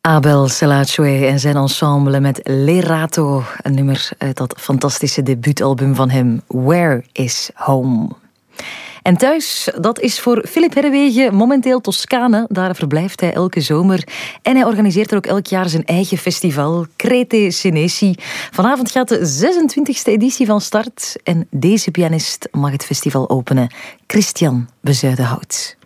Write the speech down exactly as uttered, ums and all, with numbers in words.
Abel Selachoue en zijn ensemble met Lerato, een nummer uit dat fantastische debuutalbum van hem, Where is Home? En thuis, dat is voor Philip Herrewegen momenteel Toscane. Daar verblijft hij elke zomer. En hij organiseert er ook elk jaar zijn eigen festival, Crete Senesi. Vanavond gaat de zesentwintigste editie van start. En deze pianist mag het festival openen, Christian Bezuidenhout.